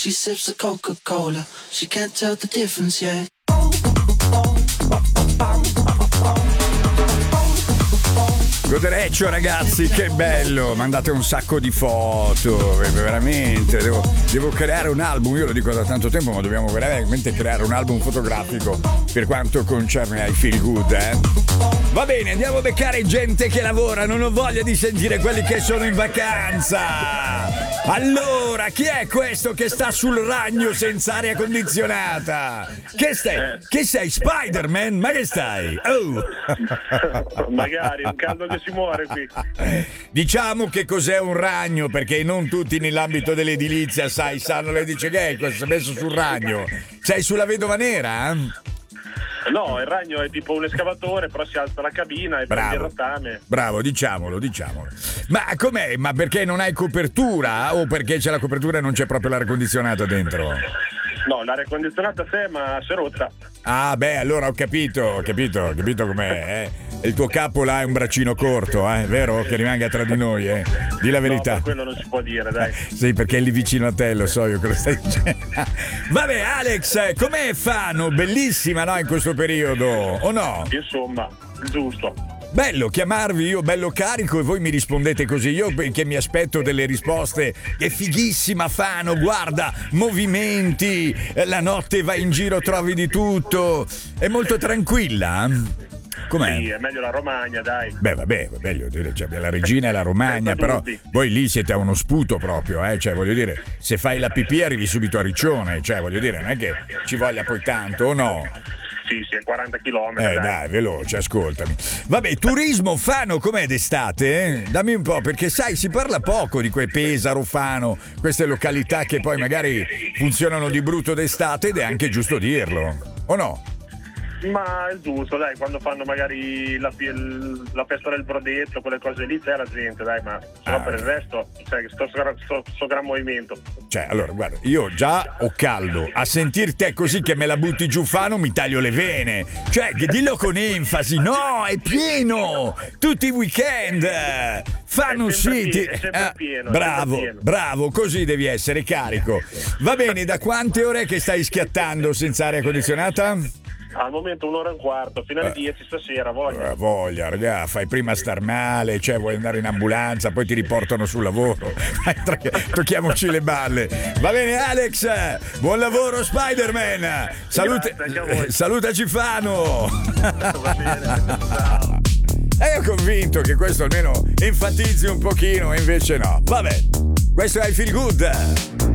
She sips a Coca-Cola, she can't tell the difference yet. Godereccio ragazzi, che bello, mandate un sacco di foto, veramente, devo creare un album, io lo dico da tanto tempo, ma dobbiamo veramente creare un album fotografico per quanto concerne I Feel Good, Va bene, andiamo a beccare gente che lavora, non ho voglia di sentire quelli che sono in vacanza. Allora, chi è questo che sta sul ragno senza aria condizionata? Che sei, Spider-Man? Ma che stai? Oh! Magari, un caldo che si muore qui. Diciamo che cos'è un ragno, perché non tutti nell'ambito dell'edilizia sanno, lei dice che è questo messo sul ragno. Sei sulla Vedova Nera? No, il ragno è tipo un escavatore, però si alza la cabina e prende il rottame. Bravo, diciamolo. Ma com'è? Ma perché non hai copertura? O perché c'è la copertura e non c'è proprio l'aria condizionata dentro? No, l'aria condizionata c'è, ma si è rotta. Ah, beh, allora ho capito com'è, Il tuo capo là è un braccino corto, vero? Che rimanga tra di noi, Di la verità. No, quello non si può dire, dai. Sì, perché è lì vicino a te, lo so io che lo stai dicendo. Vabbè, Alex, com'è Fano? Bellissima, no, in questo periodo, o no? Insomma, giusto. Bello chiamarvi, io bello carico e voi mi rispondete così, io che mi aspetto delle risposte. È fighissima Fano, guarda, movimenti, la notte vai in giro, trovi di tutto, è molto tranquilla. Com'è? Sì, è meglio la Romagna, dai. Beh, vabbè, voglio dire, cioè, la regina e la Romagna, però voi lì siete a uno sputo proprio, cioè voglio dire, se fai la pipì arrivi subito a Riccione, cioè voglio dire, non è che ci voglia poi tanto, o no? Sì, è 40 km. Dai, veloce, ascoltami. Vabbè, turismo Fano com'è d'estate? Dammi un po', perché sai, si parla poco di quei Pesaro, Fano, queste località che poi magari funzionano di brutto d'estate ed è anche giusto dirlo, o no? Ma è giusto, dai, quando fanno magari la festa del brodetto, quelle cose lì c'è la gente, dai, ma solo per il resto, cioè, sto gran movimento. Cioè, allora, guarda, io già ho caldo, a sentir te così che me la butti giù Fano mi taglio le vene, cioè, dillo con enfasi, no, è pieno, tutti i weekend, Fano City, è sempre pieno, bravo, così devi essere carico. Va bene, da quante ore che stai schiattando senza aria condizionata? Al momento 1 ora e un quarto, fino alle 10 stasera, voglia, raga, fai prima star male, cioè vuoi andare in ambulanza, poi ti riportano sul lavoro. Tocchiamoci le balle. Va bene Alex, buon lavoro Spider-Man. Salutaci Fano. Va bene, ciao. Io convinto che questo almeno enfatizzi un pochino e invece no. Vabbè, questo è il Feel Good.